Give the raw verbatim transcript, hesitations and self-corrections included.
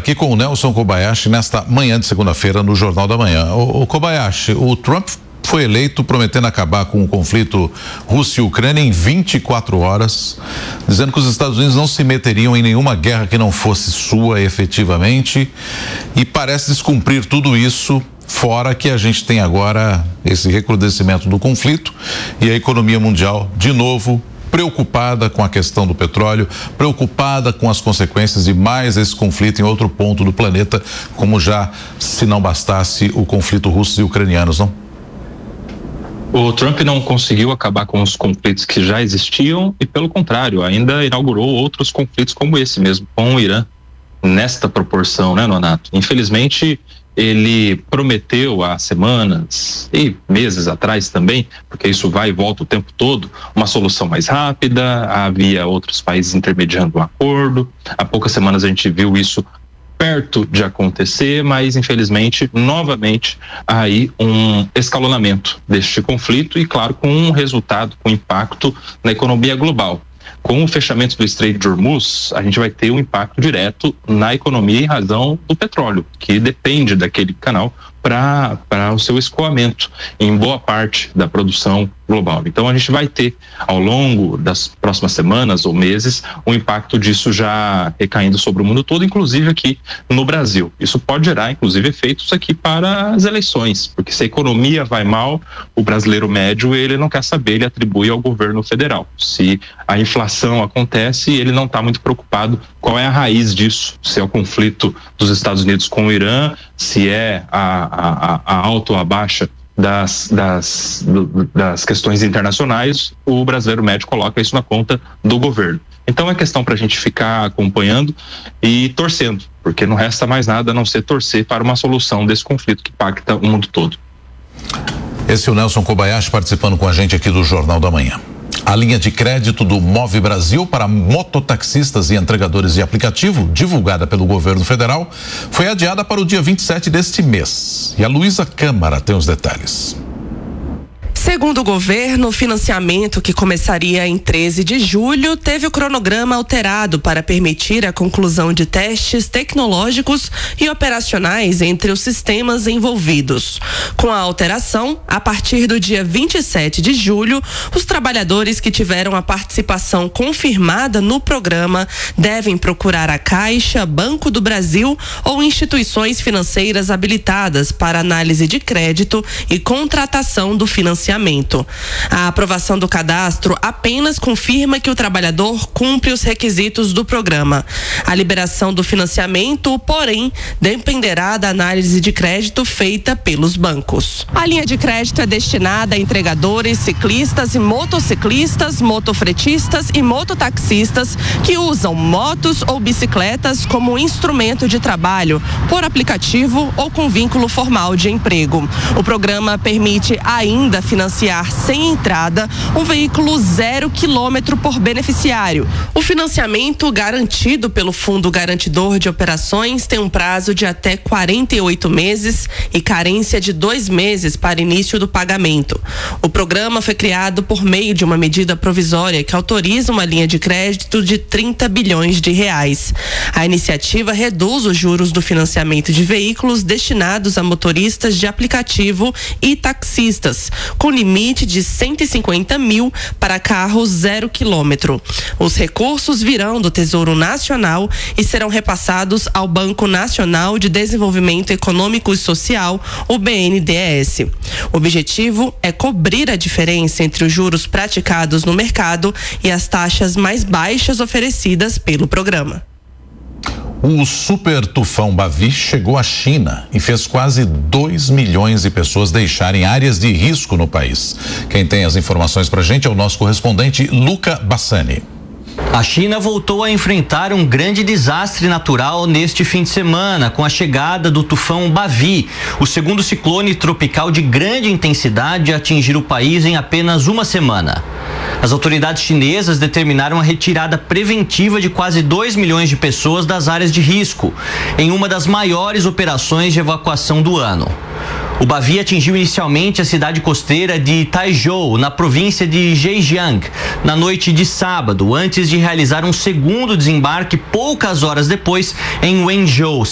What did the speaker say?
aqui com o Nelson Kobayashi nesta manhã de segunda-feira no Jornal da Manhã. O, o Kobayashi, o Trump foi eleito prometendo acabar com o conflito Rússia e Ucrânia em vinte e quatro horas, dizendo que os Estados Unidos não se meteriam em nenhuma guerra que não fosse sua efetivamente, e parece descumprir tudo isso, fora que a gente tem agora esse recrudescimento do conflito e a economia mundial, de novo, preocupada com a questão do petróleo, preocupada com as consequências de mais esse conflito em outro ponto do planeta, como já se não bastasse o conflito russos e ucranianos, não? O Trump não conseguiu acabar com os conflitos que já existiam e, pelo contrário, ainda inaugurou outros conflitos como esse mesmo, com o Irã, nesta proporção, né, Nonato? Infelizmente, ele prometeu há semanas e meses atrás também, porque isso vai e volta o tempo todo, uma solução mais rápida. Havia outros países intermediando um acordo. Há poucas semanas a gente viu isso perto de acontecer, mas infelizmente, novamente, há aí um escalonamento deste conflito e, claro, com um resultado, com impacto na economia global. Com o fechamento do Estreito de Hormuz, a gente vai ter um impacto direto na economia em razão do petróleo, que depende daquele canal para para o seu escoamento em boa parte da produção global. Então a gente vai ter ao longo das próximas semanas ou meses um impacto disso já recaindo sobre o mundo todo, inclusive aqui no Brasil. Isso pode gerar inclusive efeitos aqui para as eleições, porque se a economia vai mal, o brasileiro médio ele não quer saber, ele atribui ao governo federal. Se a inflação acontece, ele não está muito preocupado qual é a raiz disso, se é o conflito dos Estados Unidos com o Irã, se é a A, a alta ou a baixa das, das, das questões internacionais. O brasileiro médio coloca isso na conta do governo. Então é questão para a gente ficar acompanhando e torcendo, porque não resta mais nada a não ser torcer para uma solução desse conflito que impacta o mundo todo. Esse é o Nelson Kobayashi participando com a gente aqui do Jornal da Manhã. A linha de crédito do Move Brasil para mototaxistas e entregadores de aplicativo, divulgada pelo governo federal, foi adiada para o dia vinte e sete deste mês. E a Luísa Câmara tem os detalhes. Segundo o governo, o financiamento, que começaria em treze de julho, teve o cronograma alterado para permitir a conclusão de testes tecnológicos e operacionais entre os sistemas envolvidos. Com a alteração, a partir do dia vinte e sete de julho, os trabalhadores que tiveram a participação confirmada no programa devem procurar a Caixa, Banco do Brasil ou instituições financeiras habilitadas para análise de crédito e contratação do financiamento. A aprovação do cadastro apenas confirma que o trabalhador cumpre os requisitos do programa. A liberação do financiamento, porém, dependerá da análise de crédito feita pelos bancos. A linha de crédito é destinada a entregadores, ciclistas e motociclistas, motofretistas e mototaxistas que usam motos ou bicicletas como instrumento de trabalho, por aplicativo ou com vínculo formal de emprego. O programa permite ainda financiar sem entrada um veículo zero quilômetro por beneficiário. O financiamento garantido pelo Fundo Garantidor de Operações tem um prazo de até quarenta e oito meses e carência de dois meses para início do pagamento. O programa foi criado por meio de uma medida provisória que autoriza uma linha de crédito de trinta bilhões de reais. A iniciativa reduz os juros do financiamento de veículos destinados a motoristas de aplicativo e taxistas, com limite de cento e cinquenta mil para carros zero quilômetro. Os recursos virão do Tesouro Nacional e serão repassados ao Banco Nacional de Desenvolvimento Econômico e Social, o B N D E S. O objetivo é cobrir a diferença entre os juros praticados no mercado e as taxas mais baixas oferecidas pelo programa. O super tufão Bavi chegou à China e fez quase dois milhões de pessoas deixarem áreas de risco no país. Quem tem as informações pra gente é o nosso correspondente Luca Bassani. A China voltou a enfrentar um grande desastre natural neste fim de semana, com a chegada do tufão Bavi, o segundo ciclone tropical de grande intensidade a atingir o país em apenas uma semana. As autoridades chinesas determinaram a retirada preventiva de quase dois milhões de pessoas das áreas de risco, em uma das maiores operações de evacuação do ano. O Bavi atingiu inicialmente a cidade costeira de Taizhou, na província de Zhejiang, na noite de sábado, antes de realizar um segundo desembarque poucas horas depois em Wenzhou,